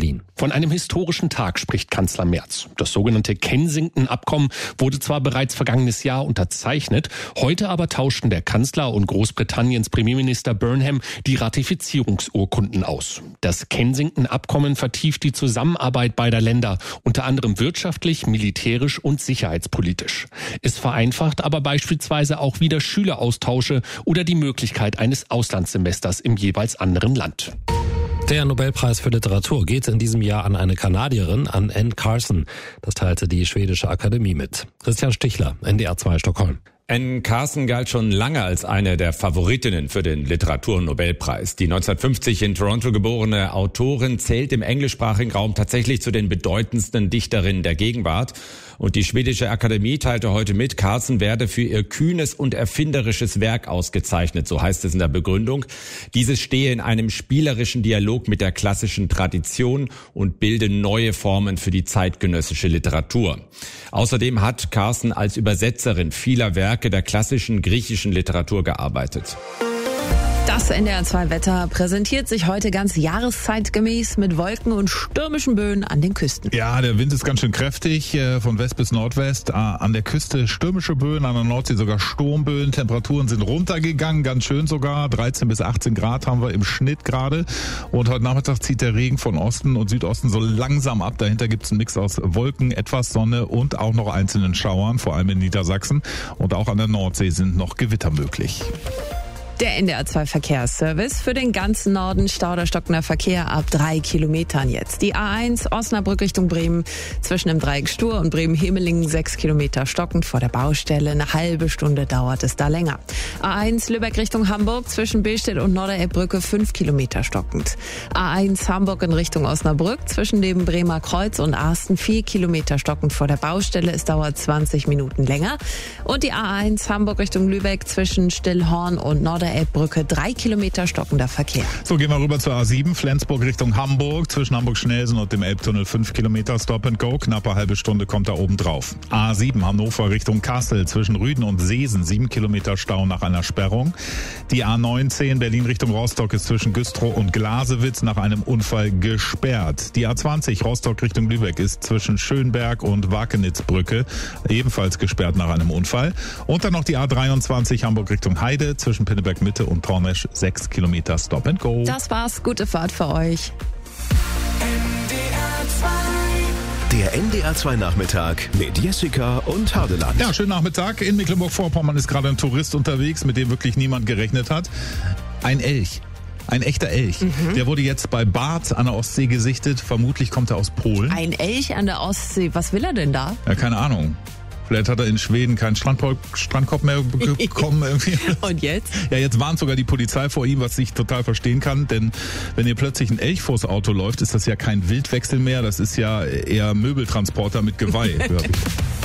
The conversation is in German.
Berlin. Von einem historischen Tag spricht Kanzler Merz. Das sogenannte Kensington-Abkommen wurde zwar bereits vergangenes Jahr unterzeichnet, heute aber tauschten der Kanzler und Großbritanniens Premierminister Burnham die Ratifizierungsurkunden aus. Das Kensington-Abkommen vertieft die Zusammenarbeit beider Länder, unter anderem wirtschaftlich, militärisch und sicherheitspolitisch. Es vereinfacht aber beispielsweise auch wieder Schüleraustausche oder die Möglichkeit eines Auslandssemesters im jeweils anderen Land. Der Nobelpreis für Literatur geht in diesem Jahr an eine Kanadierin, an Anne Carson. Das teilte die schwedische Akademie mit. Christian Stichler, NDR 2 Stockholm. Anne Carson galt schon lange als eine der Favoritinnen für den Literaturnobelpreis. Die 1950 in Toronto geborene Autorin zählt im englischsprachigen Raum tatsächlich zu den bedeutendsten Dichterinnen der Gegenwart. Und die schwedische Akademie teilte heute mit, Carson werde für ihr kühnes und erfinderisches Werk ausgezeichnet, so heißt es in der Begründung. Dieses stehe in einem spielerischen Dialog mit der klassischen Tradition und bilde neue Formen für die zeitgenössische Literatur. Außerdem hat Carson als Übersetzerin vieler Werke der klassischen griechischen Literatur gearbeitet. Das NDR 2 Wetter präsentiert sich heute ganz jahreszeitgemäß mit Wolken und stürmischen Böen an den Küsten. Ja, der Wind ist ganz schön kräftig, von West bis Nordwest. An der Küste stürmische Böen, an der Nordsee sogar Sturmböen. Temperaturen sind runtergegangen, ganz schön sogar. 13 bis 18 Grad haben wir im Schnitt gerade. Und heute Nachmittag zieht der Regen von Osten und Südosten so langsam ab. Dahinter gibt es einen Mix aus Wolken, etwas Sonne und auch noch einzelnen Schauern, vor allem in Niedersachsen. Und auch an der Nordsee sind noch Gewitter möglich. Der NDR 2 Verkehrsservice für den ganzen Norden, stauderstockender Verkehr ab 3 Kilometern jetzt. Die A1 Osnabrück Richtung Bremen zwischen dem Dreieck Stur und Bremen-Hemelingen 6 Kilometer stockend vor der Baustelle. Eine halbe Stunde dauert es da länger. A1 Lübeck Richtung Hamburg zwischen Billstedt und Norderelbbrücke 5 Kilometer stockend. A1 Hamburg in Richtung Osnabrück zwischen dem Bremer Kreuz und Arsten 4 Kilometer stockend vor der Baustelle. Es dauert 20 Minuten länger. Und die A1 Hamburg Richtung Lübeck zwischen Stillhorn und Norderelbbrücke 3 Kilometer stockender Verkehr. So, gehen wir rüber zur A7, Flensburg Richtung Hamburg, zwischen Hamburg-Schnelsen und dem Elbtunnel 5 Kilometer Stop and Go, knappe halbe Stunde kommt da oben drauf. A7 Hannover Richtung Kassel, zwischen Rüden und Seesen 7 Kilometer Stau nach einer Sperrung. Die A19 Berlin Richtung Rostock ist zwischen Güstrow und Glasewitz nach einem Unfall gesperrt. Die A20 Rostock Richtung Lübeck ist zwischen Schönberg und Wakenitzbrücke ebenfalls gesperrt nach einem Unfall. Und dann noch die A23 Hamburg Richtung Heide zwischen Pinneberg Mitte und Tornesch 6 Kilometer Stop and Go. Das war's, gute Fahrt für euch. Der NDR 2 Nachmittag mit Jessica und Hardeland. Ja, schönen Nachmittag. In Mecklenburg-Vorpommern ist gerade ein Tourist unterwegs, mit dem wirklich niemand gerechnet hat. Ein Elch. Ein echter Elch. Der wurde jetzt bei Barth an der Ostsee gesichtet. Vermutlich kommt er aus Polen. Ein Elch an der Ostsee, was will er denn da? Ja, keine Ahnung. Vielleicht hat er in Schweden keinen Strandkorb mehr bekommen. Irgendwie. Und jetzt? Ja, jetzt warnt sogar die Polizei vor ihm, was ich total verstehen kann. Denn wenn hier plötzlich ein Elch vors Auto läuft, ist das ja kein Wildwechsel mehr. Das ist ja eher Möbeltransporter mit Geweih.